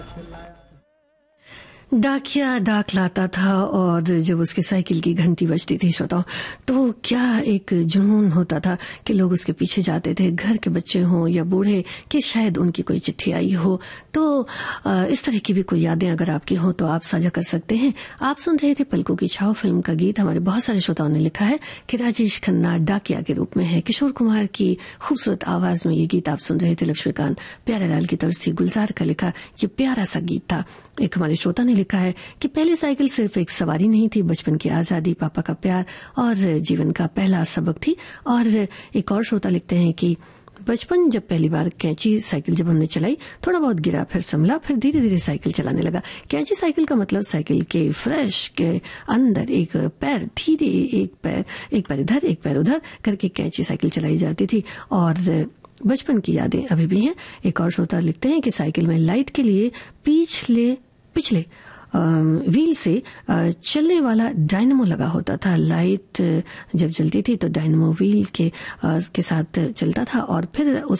डाकिया डाक लाता था और जब उसकी साइकिल की घंटी बजती थी श्रोताओं, तो क्या एक जुनून होता था कि लोग उसके पीछे जाते थे, घर के बच्चे हों या बूढ़े, कि शायद उनकी कोई चिट्ठी आई हो। तो इस तरह की भी कोई यादें अगर आपकी हो तो आप साझा कर सकते हैं। आप सुन रहे थे पलकों की छाव फिल्म का गीत। हमारे बहुत सारे श्रोताओं ने लिखा है कि राजेश खन्ना डाकिया के रूप में है। किशोर कुमार की खूबसूरत आवाज में ये गीत आप सुन रहे थे। लक्ष्मीकांत प्यारेलाल की तरफ से गुलजार का लिखा ये प्यारा सा गीत था। एक हमारे श्रोता ने लिखा है कि पहली साइकिल सिर्फ एक सवारी नहीं थी, बचपन की आजादी, पापा का प्यार और जीवन का पहला सबक थी। और एक और श्रोता लिखते हैं कि बचपन जब पहली बार कैंची साइकिल जब हमने चलाई, थोड़ा बहुत गिरा, फिर संभला, फिर धीरे धीरे साइकिल चलाने लगा। कैंची साइकिल का मतलब साइकिल के फ्रेश के अंदर एक पैर धीरे, एक पैर इधर एक पैर उधर करके कैंची साइकिल चलाई जाती थी और बचपन की यादें अभी भी हैं। एक और श्रोता लिखते हैं कि साइकिल में लाइट के लिए पिछले व्हील से चलने वाला डायनेमो लगा होता था। लाइट जब जलती थी तो डायनेमो व्हील के साथ चलता था और फिर उस